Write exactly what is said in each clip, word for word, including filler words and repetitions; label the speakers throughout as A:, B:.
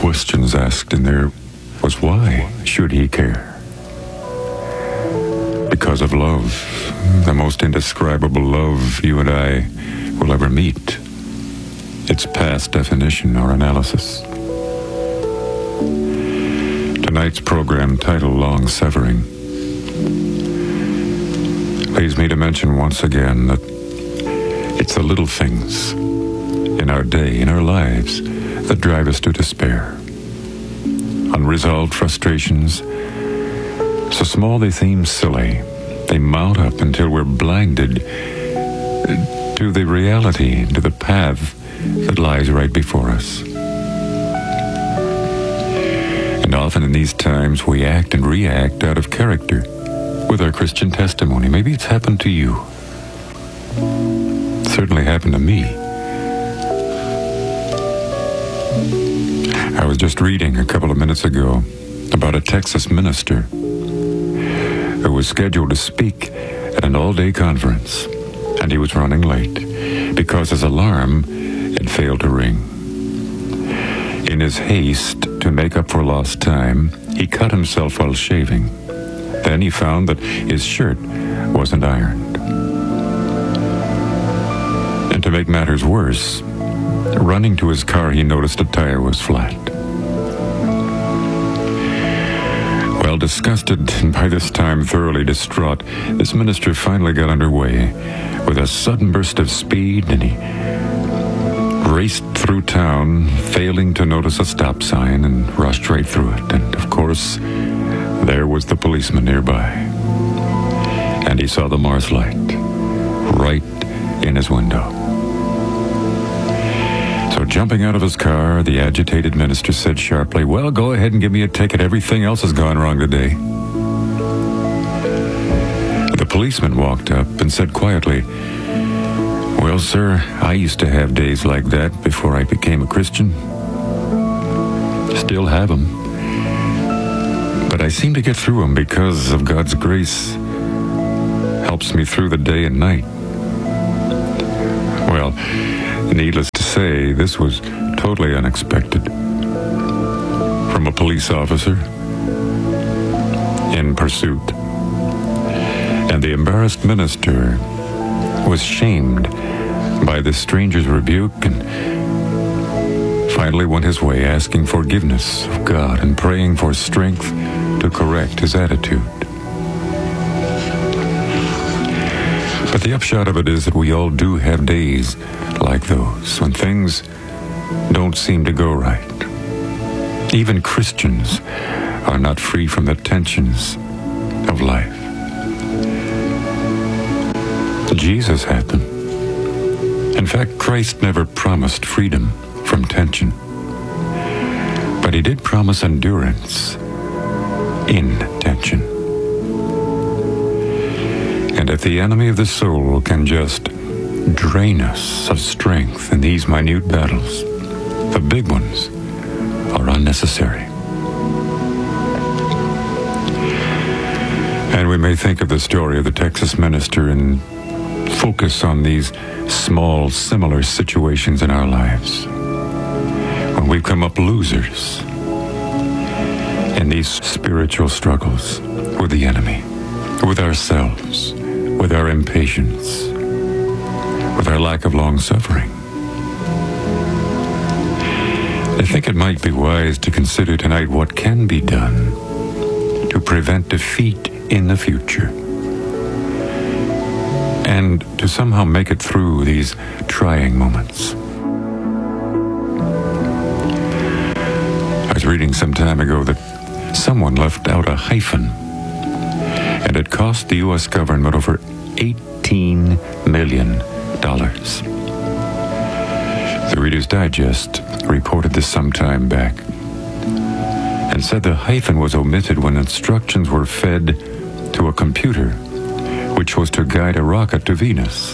A: questions asked in there was, why should he care? Because of love, the most indescribable love you and I will ever meet. Its past definition or analysis. Tonight's program title, Long Severing, leads me to mention once again that it's the little things in our day, in our lives, that drive us to despair. Unresolved frustrations, so small they seem silly, they mount up until we're blinded to the reality, to the path that lies right before us. And often in these times we act and react out of character with our Christian testimony. Maybe it's happened to you. It certainly happened to me. I was just reading a couple of minutes ago about a Texas minister who was scheduled to speak at an all-day conference, and he was running late because his alarm had failed to ring. In his haste to make up for lost time, he cut himself while shaving. Then he found that his shirt wasn't ironed. And to make matters worse, running to his car, he noticed a tire was flat. Well, disgusted and by this time thoroughly distraught, this minister finally got underway with a sudden burst of speed, and he raced through town, failing to notice a stop sign, and rushed right through it. And of course, there was the policeman nearby. And he saw the Mars light right in his window. So jumping out of his car, the agitated minister said sharply, "Well, go ahead and give me a ticket. Everything else has gone wrong today." The policeman walked up and said quietly, "Well, sir, I used to have days like that before I became a Christian. Still have them. But I seem to get through them because of God's grace helps me through the day and night." Well, needless to say, this was totally unexpected from a police officer in pursuit. And the embarrassed minister was shamed by the stranger's rebuke and finally went his way asking forgiveness of God and praying for strength to correct his attitude. But the upshot of it is that we all do have days like those when things don't seem to go right. Even Christians are not free from the tensions of life. Jesus had them. In fact, Christ never promised freedom from tension, but he did promise endurance in tension. And if the enemy of the soul can just drain us of strength in these minute battles, the big ones are unnecessary. And we may think of the story of the Texas minister and focus on these small, similar situations in our lives when we've come up losers in these spiritual struggles with the enemy, with ourselves, with our impatience, with our lack of long-suffering. I think it might be wise to consider tonight what can be done to prevent defeat in the future and to somehow make it through these trying moments. I was reading some time ago that someone left out a hyphen, and it cost the U S government over eighteen million dollars. The Reader's Digest reported this some time back and said the hyphen was omitted when instructions were fed to a computer which was to guide a rocket to Venus.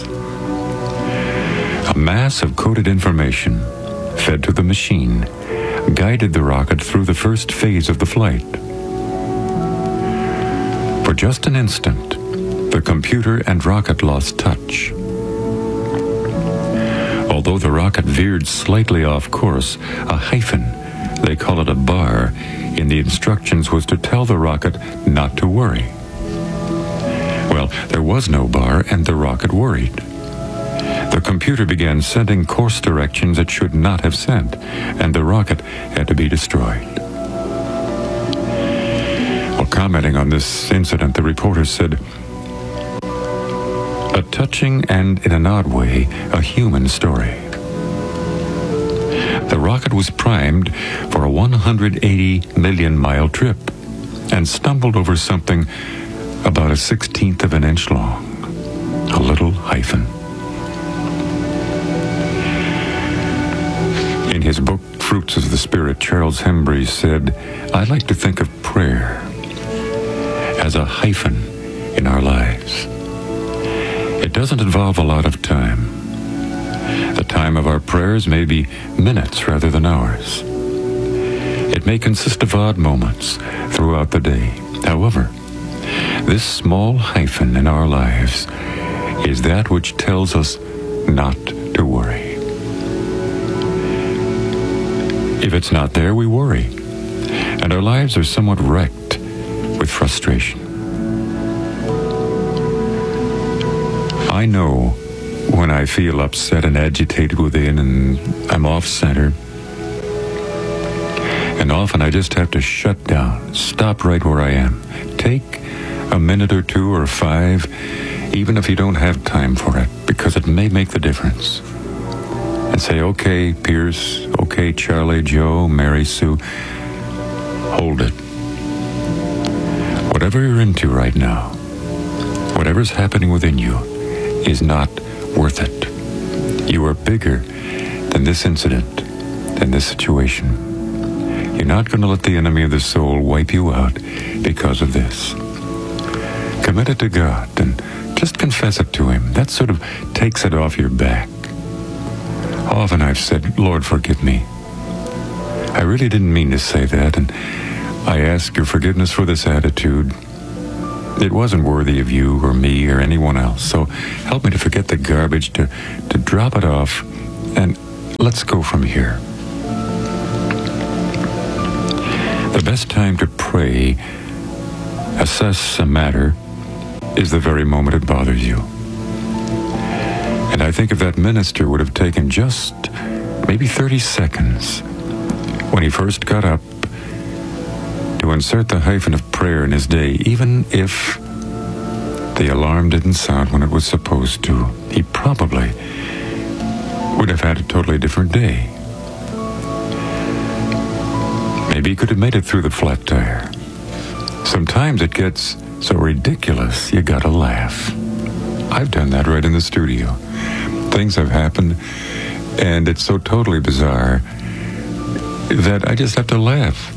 A: A mass of coded information fed to the machine guided the rocket through the first phase of the flight. For just an instant, the computer and rocket lost touch. Although the rocket veered slightly off course, a hyphen they call it a bar, in the instructions was to tell the rocket not to worry. Well, there was no bar, and the rocket worried. The computer began sending course directions it should not have sent, and the rocket had to be destroyed. While commenting on this incident, the reporter said, "A touching and, in an odd way, a human story. The rocket was primed for a one hundred eighty million mile trip and stumbled over something about a sixteenth of an inch long, a little hyphen." In his book, Fruits of the Spirit, Charles Hembry said, "I like to think of prayer as a hyphen in our lives. It doesn't involve a lot of time. The time of our prayers may be minutes rather than hours. It may consist of odd moments throughout the day. However, this small hyphen in our lives is that which tells us not to worry. If it's not there, we worry, and our lives are somewhat wrecked with frustration. I know when I feel upset and agitated within and I'm off center, and often I just have to shut down, stop right where I am, take a minute or two or five, even if you don't have time for it, because it may make the difference, and say, "Okay, Pierce, okay, Charlie, Joe, Mary, Sue, hold it. Whatever you're into right now, whatever's happening within you, is not worth it. You are bigger than this incident, than this situation. You're not going to let the enemy of the soul wipe you out because of this. Commit it to God and just confess it to Him. That sort of takes it off your back." Often I've said, "Lord, forgive me. I really didn't mean to say that, and I ask your forgiveness for this attitude. It wasn't worthy of you or me or anyone else, so help me to forget the garbage, to, to drop it off, and let's go from here." The best time to pray, assess a matter, is the very moment it bothers you. And I think if that minister would have taken just maybe thirty seconds when he first got up to insert the hyphen of prayer in his day, even if the alarm didn't sound when it was supposed to, he probably would have had a totally different day. Maybe he could have made it through the flat tire. Sometimes it gets so ridiculous, you gotta laugh. I've done that right in the studio. Things have happened, and it's so totally bizarre that I just have to laugh.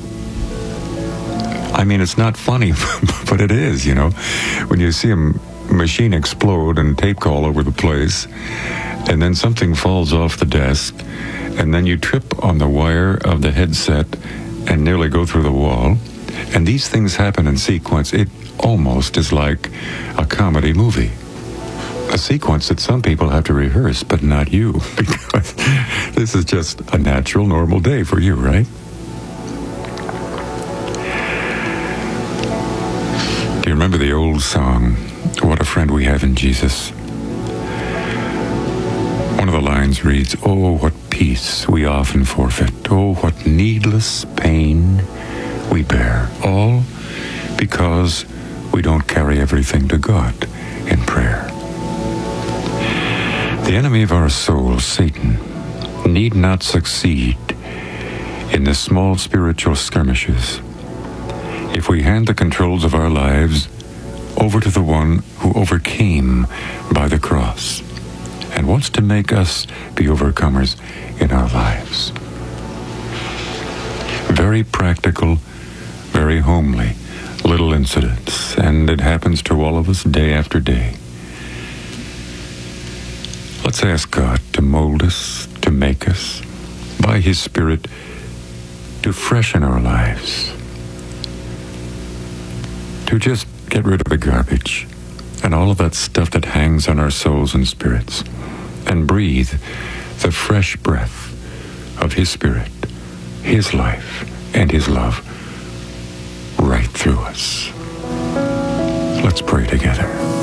A: I mean, it's not funny, but it is, you know. When you see a machine explode and tape all over the place, and then something falls off the desk, and then you trip on the wire of the headset and nearly go through the wall, and these things happen in sequence, it almost is like a comedy movie. A sequence that some people have to rehearse, but not you, because this is just a natural, normal day for you, right? Do you remember the old song, "What a Friend We Have in Jesus"? One of the lines reads, "Oh, what peace we often forfeit. Oh, what needless pain we bear. All because we don't carry everything to God in prayer." The enemy of our souls, Satan, need not succeed in the small spiritual skirmishes if we hand the controls of our lives over to the one who overcame by the cross and wants to make us be overcomers in our lives. Very practical, very homely little incidents, and it happens to all of us day after day. Let's ask God to mold us, to make us, by His Spirit, to freshen our lives, to just get rid of the garbage and all of that stuff that hangs on our souls and spirits, and breathe the fresh breath of His Spirit His life and His love right through us. Let's pray together.